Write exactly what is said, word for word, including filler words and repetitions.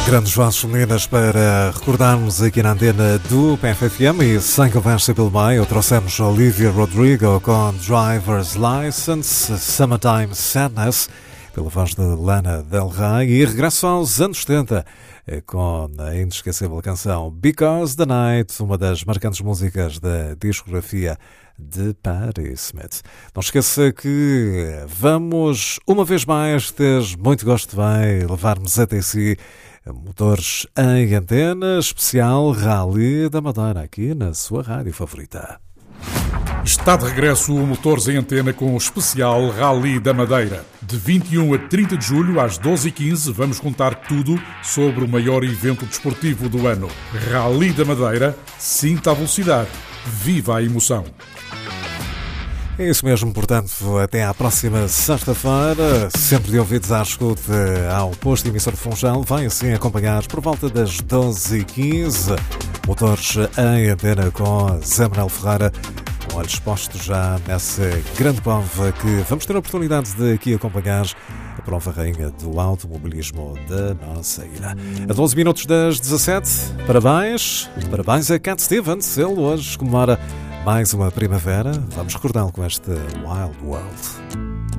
Grandes vozes femininas para recordarmos aqui na antena do P F F M e sem conversa pelo meio, trouxemos Olivia Rodrigo com Driver's License, Summertime Sadness, pela voz de Lana Del Rey, e regresso aos anos setenta com a inesquecível canção Because the Night, uma das marcantes músicas da discografia de Patti Smith. Não esqueça que vamos, uma vez mais, ter muito gosto de levar-nos até si motores em antena, especial Rally da Madeira, aqui na sua rádio favorita. Está de regresso o Motores em Antena com o especial Rally da Madeira. De vinte e um a trinta de julho, às doze e quinze, vamos contar tudo sobre o maior evento desportivo do ano. Rally da Madeira, sinta a velocidade, viva a emoção. É isso mesmo, portanto, até à próxima sexta-feira, sempre de ouvidos à escuta ao posto emissor de Funchal, vai assim acompanhar por volta das doze e quinze, Motores em Antena com Zé Manuel Ferreira, com olhos postos já nessa grande prova que vamos ter a oportunidade de aqui acompanhar, a prova rainha do automobilismo da nossa ilha. A doze minutos das dezassete, parabéns, parabéns a Cat Stevens, ele hoje comemora mais uma primavera. Vamos recordá-lo com este Wild World.